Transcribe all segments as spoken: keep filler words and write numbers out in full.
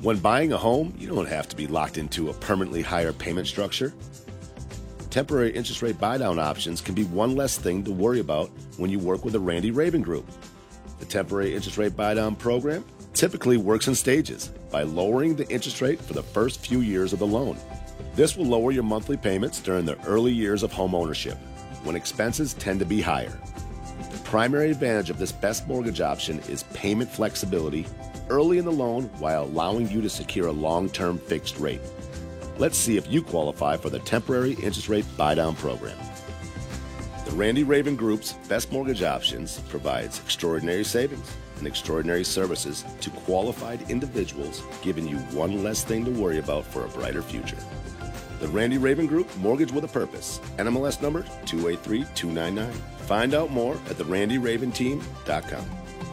When buying a home, you don't have to be locked into a permanently higher payment structure. Temporary interest rate buy-down options can be one less thing to worry about when you work with the Randy Raven Group. The temporary interest rate buy-down program typically works in stages by lowering the interest rate for the first few years of the loan. This will lower your monthly payments during the early years of home ownership, when expenses tend to be higher. The primary advantage of this best mortgage option is payment flexibility early in the loan while allowing you to secure a long-term fixed rate. Let's see if you qualify for the temporary interest rate buy-down program. The Randy Raven Group's best mortgage options provides extraordinary savings and extraordinary services to qualified individuals, giving you one less thing to worry about for a brighter future. The Randy Raven Group, Mortgage with a Purpose. N M L S number two eight three two nine nine. Find out more at the randy raven team dot com.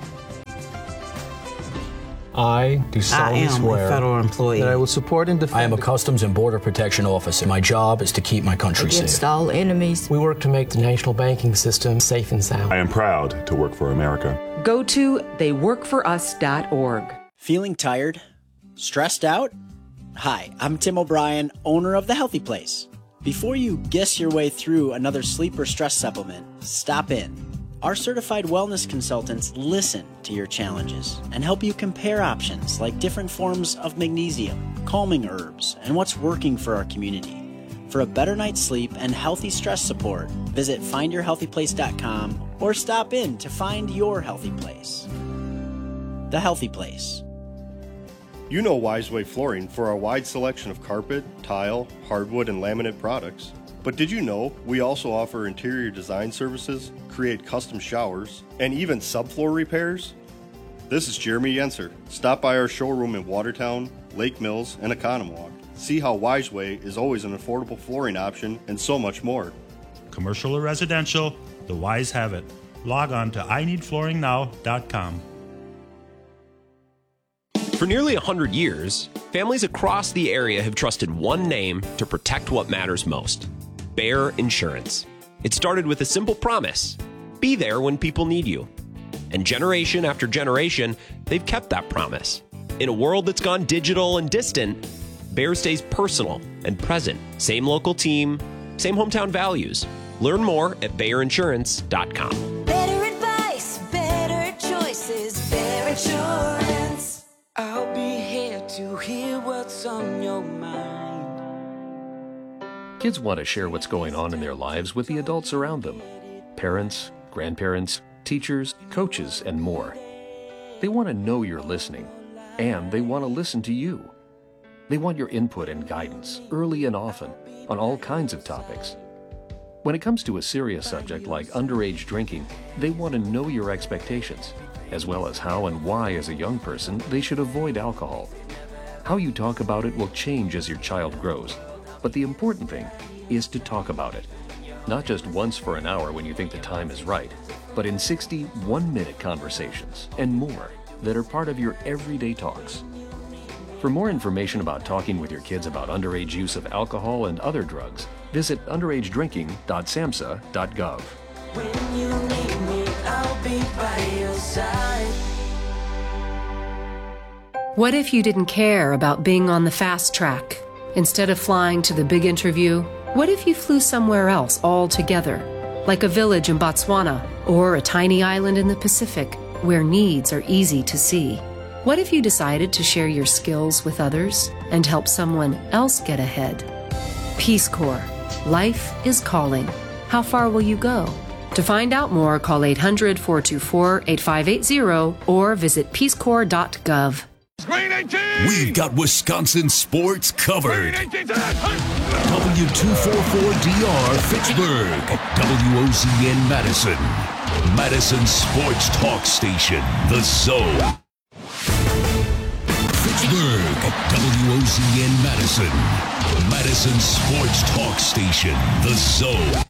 I do solemnly I am swear a federal employee that I will support and defend. I am a Customs and Border Protection officer. My job is to keep my country against safe. all enemies. We work to make the national banking system safe and sound. I am proud to work for America. Go to they work for us dot org. Feeling tired? Stressed out? Hi, I'm Tim O'Brien, owner of The Healthy Place. Before you guess your way through another sleep or stress supplement, stop in. Our certified wellness consultants listen to your challenges and help you compare options like different forms of magnesium, calming herbs, and what's working for our community. For a better night's sleep and healthy stress support, visit find your healthy place dot com or stop in to find your healthy place. The Healthy Place. You know Wiseway Flooring for our wide selection of carpet, tile, hardwood, and laminate products. But did you know we also offer interior design services, create custom showers, and even subfloor repairs? This is Jeremy Yenser. Stop by our showroom in Watertown, Lake Mills, and Economwalk. See how Wiseway is always an affordable flooring option and so much more. Commercial or residential, the Wise have it. Log on to I need flooring now dot com. For nearly one hundred years, families across the area have trusted one name to protect what matters most: Bayer Insurance. It started with a simple promise: be there when people need you. And generation after generation, they've kept that promise. In a world that's gone digital and distant, Bayer stays personal and present. Same local team, same hometown values. Learn more at bayer insurance dot com. Better advice, better choices, Bayer Insurance. I'll be here to hear what's on your mind. Kids want to share what's going on in their lives with the adults around them. Parents, grandparents, teachers, coaches, and more. They want to know you're listening, and they want to listen to you. They want your input and guidance, early and often, on all kinds of topics. When it comes to a serious subject like underage drinking, they want to know your expectations, as well as how and why as a young person they should avoid alcohol. How you talk about it will change as your child grows, but the important thing is to talk about it. Not just once for an hour when you think the time is right, but in sixty one-minute conversations and more that are part of your everyday talks. For more information about talking with your kids about underage use of alcohol and other drugs, visit underage drinking dot samhsa dot gov. When you need me, I'll be by your side. What if you didn't care about being on the fast track? Instead of flying to the big interview, what if you flew somewhere else altogether? Like a village in Botswana or a tiny island in the Pacific where needs are easy to see. What if you decided to share your skills with others and help someone else get ahead? Peace Corps. Life is calling. How far will you go? To find out more, call eight hundred, four two four, eight five eight zero or visit peace corps dot gov. We've got Wisconsin sports covered. W two forty-four D R Fitchburg, W O Z N Madison, Madison Sports Talk Station, The Zone. Fitchburg, W O Z N Madison, Madison Sports Talk Station, The Zone.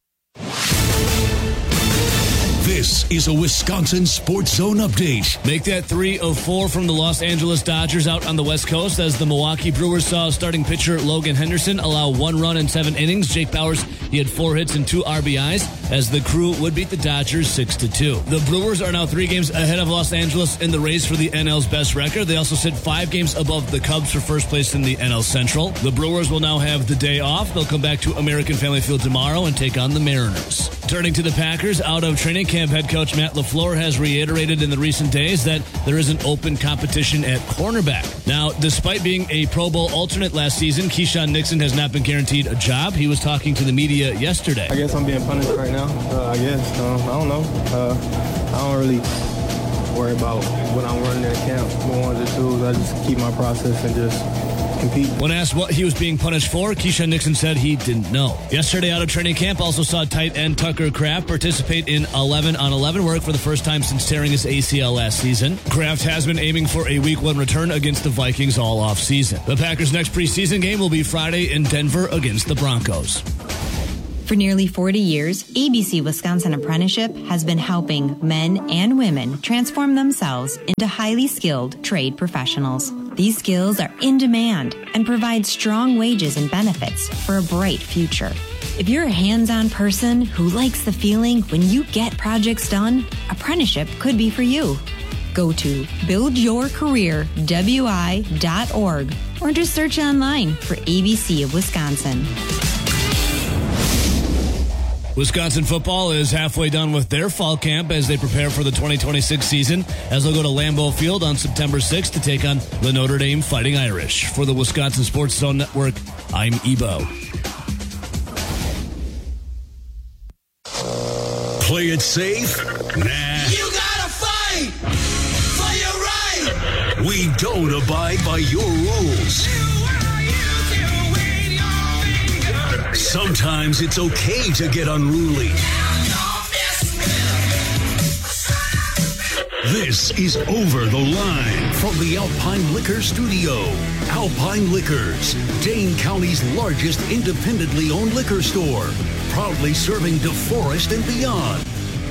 This is a Wisconsin Sports Zone update. Make that three of four from the Los Angeles Dodgers out on the West Coast as the Milwaukee Brewers saw starting pitcher Logan Henderson allow one run in seven innings. Jake Bauers, he had four hits and two R B Is as the Crew would beat the Dodgers six to two. The Brewers are now three games ahead of Los Angeles in the race for the N L's best record. They also sit five games above the Cubs for first place in the N L Central. The Brewers will now have the day off. They'll come back to American Family Field tomorrow and take on the Mariners. Turning to the Packers, out of training camp, head coach Matt LaFleur has reiterated in the recent days that there is an open competition at cornerback. Now, despite being a Pro Bowl alternate last season, Keyshawn Nixon has not been guaranteed a job. He was talking to the media yesterday. I guess I'm being punished right now. Uh, I guess. Uh, I don't know. Uh, I don't really worry about when I'm running in camp, the ones and twos. I just keep my process and just compete. When asked what he was being punished for, Keyshawn Nixon said he didn't know. Yesterday out of training camp also saw tight end Tucker Kraft participate in eleven on eleven work for the first time since tearing his A C L last season. Kraft has been aiming for a week one return against the Vikings all off season. The Packers' next preseason game will be Friday in Denver against the Broncos. For nearly forty years, A B C Wisconsin Apprenticeship has been helping men and women transform themselves into highly skilled trade professionals. These skills are in demand and provide strong wages and benefits for a bright future. If you're a hands-on person who likes the feeling when you get projects done, apprenticeship could be for you. Go to build your career w i dot org or just search online for A B C of Wisconsin. Wisconsin football is halfway done with their fall camp as they prepare for the twenty twenty-six season, as they'll go to Lambeau Field on September sixth to take on the Notre Dame Fighting Irish. For the Wisconsin Sports Zone Network, I'm Ebo. Play it safe? Nah. You gotta fight for your right. We don't abide by your rules. Sometimes it's okay to get unruly. This is Over the Line from the Alpine Liquor Studio. Alpine Liquors, Dane County's largest independently owned liquor store, proudly serving DeForest and beyond.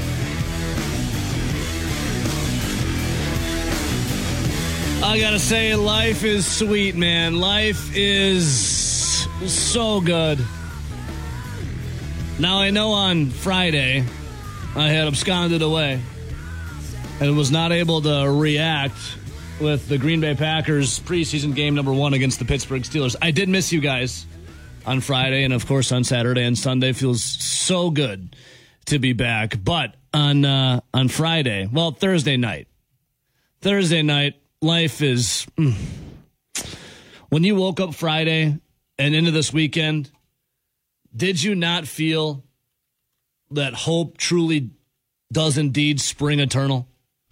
I gotta say, life is sweet, man. Life is so good. Now, I know on Friday I had absconded away and was not able to react with the Green Bay Packers preseason game number one against the Pittsburgh Steelers. I did miss you guys on Friday and, of course, on Saturday and Sunday. Feels so good to be back. But on uh, on Friday, well, Thursday night, Thursday night, life is... Mm, when you woke up Friday and into this weekend, did you not feel that hope truly does indeed spring eternal?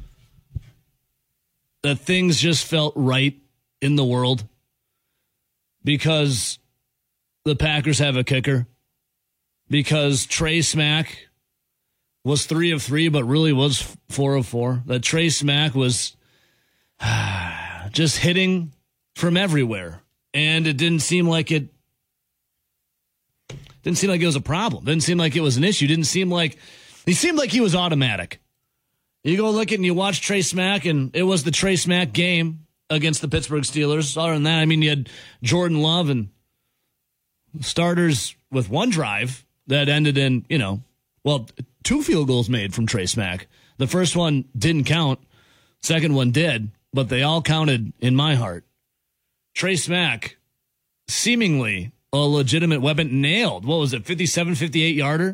That things just felt right in the world because the Packers have a kicker, because Trey Smack was three of three, but really was four of four. That Trey Smack was just hitting from everywhere, and it didn't seem like it didn't seem like it was a problem. Didn't seem like it was an issue. Didn't seem like he seemed like he was automatic. You go look at it and you watch Trey Smack, and it was the Trey Smack game against the Pittsburgh Steelers. Other than that, I mean, you had Jordan Love and starters with one drive that ended in, you know, well, two field goals made from Trey Smack. The first one didn't count. Second one did, but they all counted in my heart. Trey Smack, seemingly a legitimate weapon, nailed, what was it, fifty-seven, fifty-eight yarder?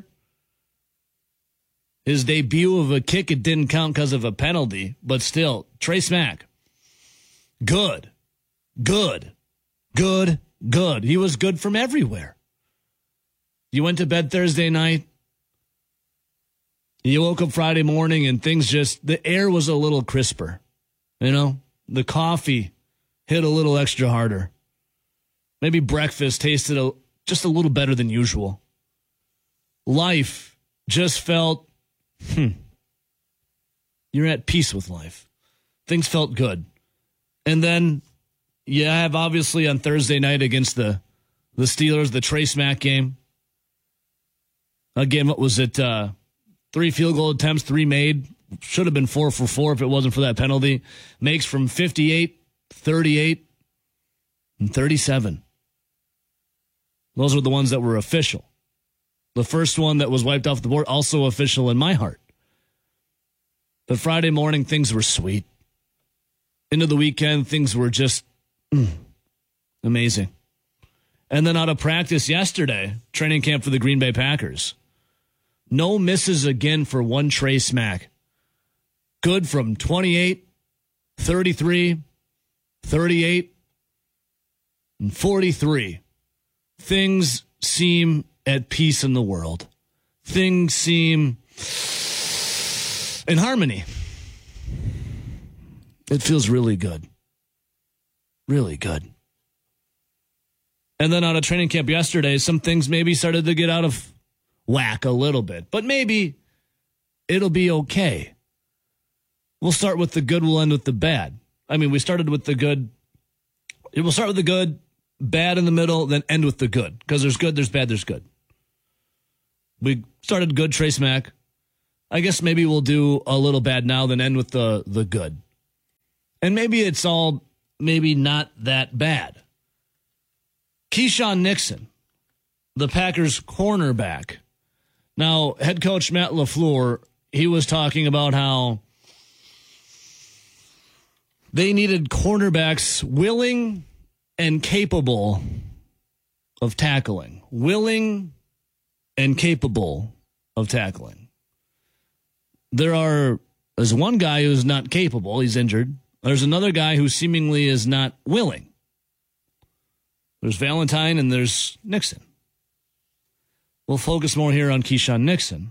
His debut of a kick, it didn't count because of a penalty, but still, Trey Smack, good, good, good, good. He was good from everywhere. You went to bed Thursday night. You woke up Friday morning and things just, the air was a little crisper. You know, the coffee hit a little extra harder. Maybe breakfast tasted a, just a little better than usual. Life just felt, hmm, you're at peace with life. Things felt good. And then you have, obviously, on Thursday night against the, the Steelers, the Trey Smack game. Again, what was it? Uh, three field goal attempts, three made. Should have been four for four if it wasn't for that penalty. Makes from fifty-eight, thirty-eight, and thirty-seven. Those were the ones that were official. The first one that was wiped off the board, also official in my heart. But Friday morning, things were sweet. Into the weekend, things were just mm, amazing. And then out of practice yesterday, training camp for the Green Bay Packers. No misses again for one Trey Smack. Good from twenty-eight, thirty-three, thirty-eight, and forty-three. Things seem at peace in the world. Things seem in harmony. It feels really good. Really good. And then out of training camp yesterday, some things maybe started to get out of whack a little bit. But maybe it'll be okay. We'll start with the good, we'll end with the bad. I mean, we started with the good. We'll start with the good, bad in the middle, then end with the good. Because there's good, there's bad, there's good. We started good, Trey Smack. I guess maybe we'll do a little bad now, then end with the, the good. And maybe it's all maybe not that bad. Keyshawn Nixon, the Packers cornerback. Now, head coach Matt LaFleur, he was talking about how they needed cornerbacks willing and capable of tackling. Willing and capable of tackling. There are, there's one guy who's not capable. He's injured. There's another guy who seemingly is not willing. There's Valentine and there's Nixon. We'll focus more here on Keyshawn Nixon.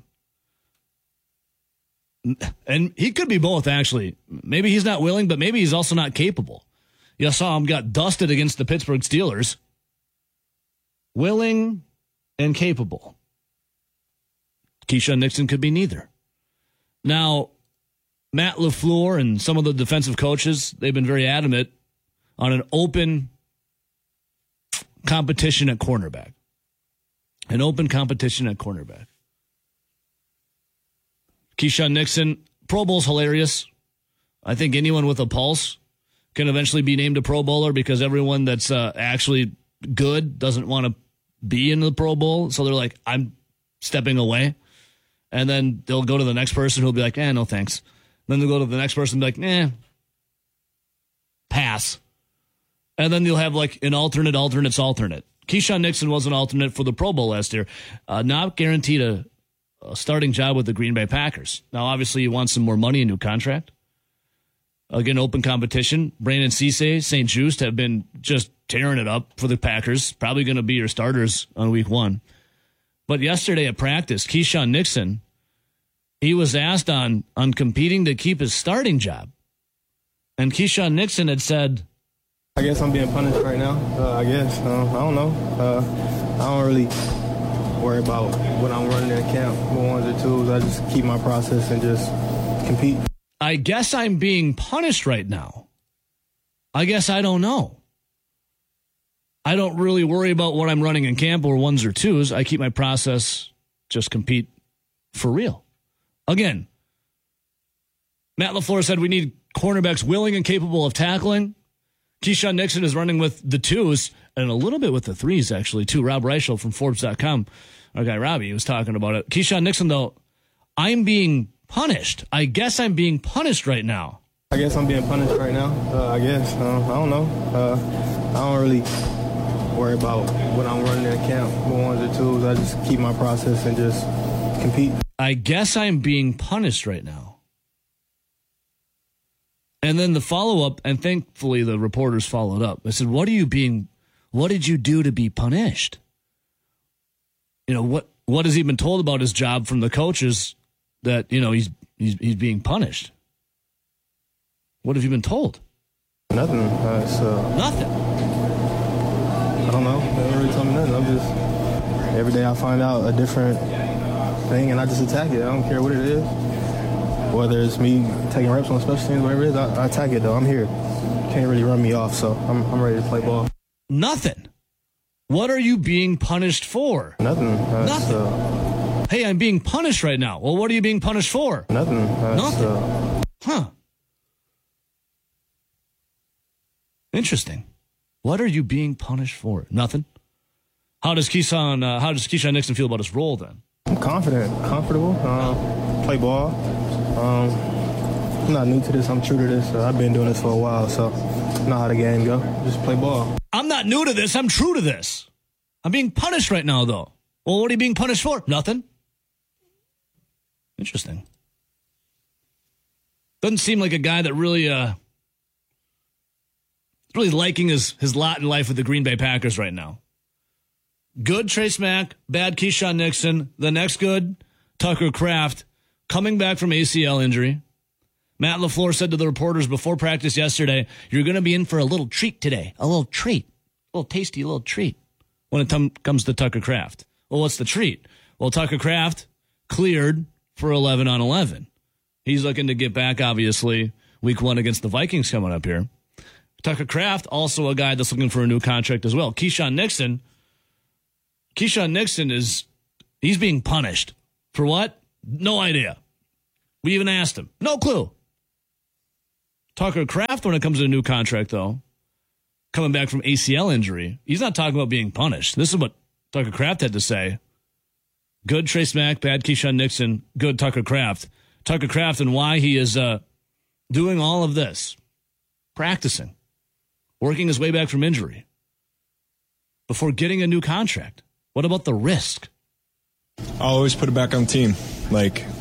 And he could be both, actually. Maybe he's not willing, but maybe he's also not capable. You saw him got dusted against the Pittsburgh Steelers. Willing and capable. Keyshawn Nixon could be neither. Now, Matt LaFleur and some of the defensive coaches, they've been very adamant on an open competition at cornerback. An open competition at cornerback. Keyshawn Nixon, Pro Bowl's hilarious. I think anyone with a pulse can eventually be named a Pro Bowler because everyone that's uh, actually good doesn't want to be in the Pro Bowl. So they're like, I'm stepping away. And then they'll go to the next person who'll be like, eh, no thanks. Then they'll go to the next person and be like, eh, pass. And then you'll have like an alternate, alternate's alternate. Keyshawn Nixon was an alternate for the Pro Bowl last year. Uh, not guaranteed a, a starting job with the Green Bay Packers. Now, obviously, you want some more money, a new contract. Again, open competition. Brandon Cisse, Saint Just have been just tearing it up for the Packers. Probably going to be your starters on week one. But yesterday at practice, Keyshawn Nixon, he was asked on, on competing to keep his starting job. And Keyshawn Nixon had said, I guess I'm being punished right now. Uh, I guess. Uh, I don't know. Uh, I don't really worry about what I'm running in camp, ones or twos. I just keep my process and just compete. I guess I'm being punished right now. I guess I don't know. I don't really worry about what I'm running in camp or ones or twos. I keep my process, just compete for real. Again, Matt LaFleur said we need cornerbacks willing and capable of tackling. Keyshawn Nixon is running with the twos and a little bit with the threes, actually, too. Rob Reichel from Forbes dot com, our guy Robbie, was talking about it. Keyshawn Nixon, though, I'm being punished. I guess I'm being punished right now. I guess I'm being punished right now. Uh, I guess. Uh, I don't know. Uh, I don't really worry about what I'm running in camp, ones or twos. I just keep my process and just compete. I guess I'm being punished right now. And then the follow-up, and thankfully the reporters followed up. I said, what are you being, what did you do to be punished? You know, what what has he been told about his job from the coaches that, you know, he's he's he's being punished? What have you been told? Nothing. Uh, it's, uh, nothing. I don't know. They haven't really told me nothing. I'm just, every day I find out a different thing and I just attack it. I don't care what it is. Whether it's me taking reps on special teams, whatever it is, I, I attack it, though. I'm here. Can't really run me off, so I'm I'm ready to play ball. Nothing. What are you being punished for? Nothing. Uh, Nothing. Uh, hey, I'm being punished right now. Well, what are you being punished for? Nothing. Uh, Nothing. Uh, huh. Interesting. What are you being punished for? Nothing. How does Keyshawn, uh, how does Keyshawn Nixon feel about his role then? I'm confident, comfortable, uh, play ball. Um, I'm not new to this. I'm true to this. Uh, I've been doing this for a while, so I know how the game go. Just play ball. I'm not new to this. I'm true to this. I'm being punished right now, though. Well, what are you being punished for? Nothing. Interesting. Doesn't seem like a guy that really, uh, really liking his, his lot in life with the Green Bay Packers right now. Good Trace Mack, bad Keyshawn Nixon. The next good, Tucker Kraft, coming back from A C L injury. Matt LaFleur said to the reporters before practice yesterday, you're going to be in for a little treat today. A little treat. A little tasty little treat when it t- comes to Tucker Kraft. Well, what's the treat? Well, Tucker Kraft cleared for eleven on eleven. He's looking to get back, obviously, week one against the Vikings coming up here. Tucker Kraft, also a guy that's looking for a new contract as well. Keyshawn Nixon, Keyshawn Nixon is, he's being punished. For what? No idea. We even asked him. No clue. Tucker Kraft, when it comes to a new contract, though, coming back from A C L injury, he's not talking about being punished. This is what Tucker Kraft had to say. Good Trace Mack, bad Keyshawn Nixon, good Tucker Kraft. Tucker Kraft and why he is uh, doing all of this. Practicing. Working his way back from injury. Before getting a new contract. What about the risk? I'll always put it back on the team. Like,